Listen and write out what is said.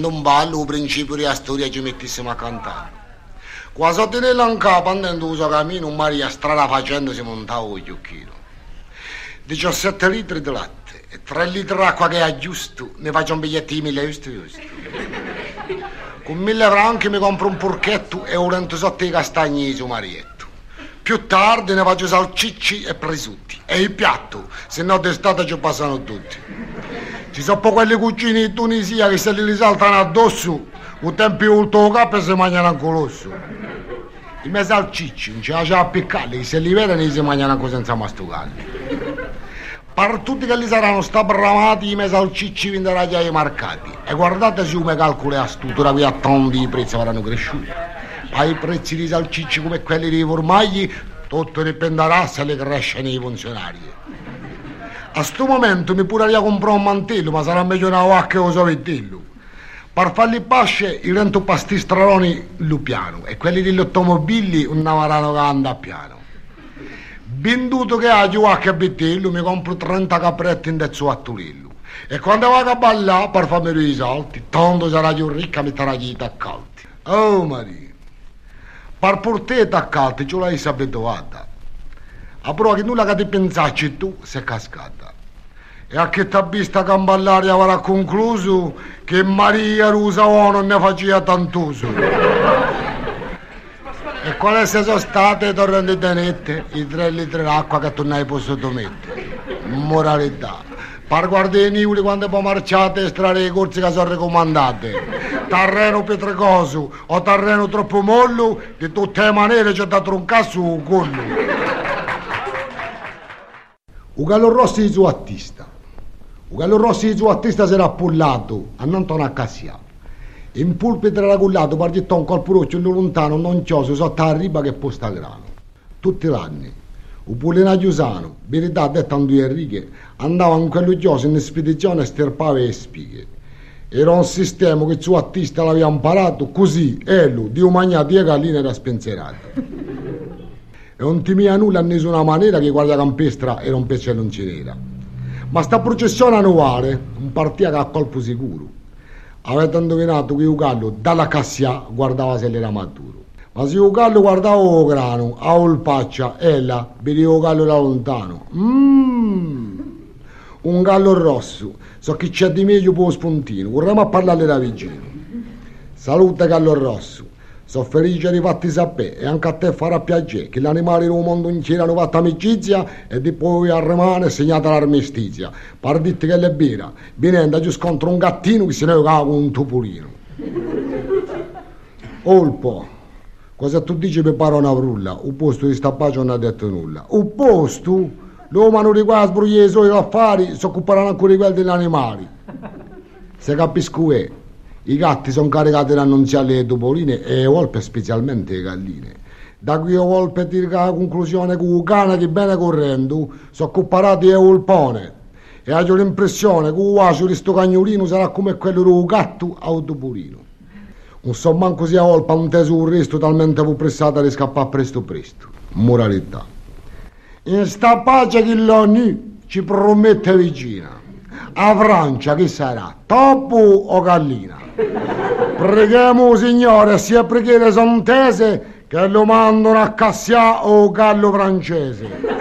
facendo un ballo, il principio della storia ci mettessimo a cantare. Qua sotto in capo, andando il suo cammino, un Maria strada facendo si montava il chiocchino. 17 litri di latte e 3 litri d'acqua che è giusto, ne faccio un biglietto di 1000 giusto. Con 1000 franchi mi compro un porchetto e un sotto i castagni su Marietto. Più tardi ne faccio salsicci e presutti e il piatto, se no d'estate ci passano tutti. Ci sono poi quelli cugini di Tunisia che se li saltano addosso, un tempo ultimo capo e si mangiano un colosso. I miei salsicci non ce la c'è a piccarli, che se li vedono si mangiano anche senza mastucarli. Per tutti che li saranno stabramati i miei salsicci venderanno già i mercati. E guardate se come calcolo è astuto, da qui a tanti i prezzi saranno cresciuti. Ma i prezzi di salsicci come quelli dei formagli, tutto dipenderà se li crescono i funzionari. A sto momento mi pure a comprare un mantello, ma sarà meglio una vacca o un sovettello. Per farli pasce, i rento pastistraloni lupiano e quelli degli automobili un navarano che anda a piano. Venduto che ha vacca e bettello, mi compro 30 capretti in dezzo a Turillo. E quando vado a ballare per farmi dei salti, tanto sarà più ricca mi terrà gli taccalti. Oh Maria, per portare taccalti ce l'hai abituata. A prova che nulla che ti pensacci tu sei cascata. E a che t'ha vista che ballare avrà concluso che Maria Rusa non ne faceva tantuso. E quali sono state le torrenti tenette, i 3 litri d'acqua che tu non hai potuto mettere? Moralità. Per guardare i nivoli quando poi marciate e estrarre i corsi che sono raccomandate. Terreno petricoso o terreno troppo mollo, di tutte le maniere c'è da troncare su collo. Un gallo rosso di suo attista. Un gallo rosso di suo attista si era appullato a Antonio Cassia. In pulpito era cullato, partito un colpo roccio lontano, non cioso, sotto la riba che posta grano. Tutti gli anni. Un pulinaggio sano, verità detta in 2 righe, andava in quello gioso in spedizione e sterpava le spighe. Era un sistema che il suo artista l'aveva imparato, così Elu, Dio mangiava 10 galline era spensierato. E non temeva nulla in nessuna maniera che guardia campestra era un pesce non ce n'era. Ma sta processione annuale, un partia che a colpo sicuro. Avete indovinato che il gallo dalla Cassia guardava se l'era maturo. Ma se il gallo guardava il grano, a olpaccia, ella vedeva il gallo da lontano. Un gallo rosso, so che c'è di meglio per lo spuntino, vorremmo a parlare da vicino. Salute gallo rosso, so felice di fatti sapere e anche a te farà piacere che gli animali del mondo intero hanno fatto amicizia e di poi a rimane segnata l'armistizia. Per dirti che le bira, venendo giù contro un gattino che se ne giocava con un topolino. Olpo. Cosa tu dici per fare una frulla? Un posto di sta pace non ha detto nulla. Un posto? L'uomo non riguarda sbrugliare i suoi affari, si occuperanno ancora di quelli degli animali. Se capisco è, i gatti sono caricati di annunziare le topoline e le volpe specialmente le galline. Da qui le volpe tira la conclusione che il cane che viene correndo si occuperà di volpone. E ho l'impressione che il vaso di sto cagnolino sarà come quello del gatto al topolino. Non so manco sia volpa un teso un resto talmente fu pressata di scappare presto. Moralità. In sta pace che l'ONU ci promette vicina. A Francia chi sarà? Topo o gallina? Preghiamo signore, sia preghiere sono tese che lo mandano a Cassia o gallo francese.